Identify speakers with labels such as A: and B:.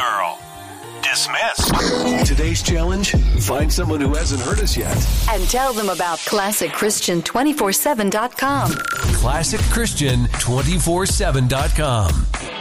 A: girl. Dismissed.
B: Today's challenge, find someone who hasn't heard us yet.
C: And tell them about ClassicChristian247.com.
B: ClassicChristian247.com.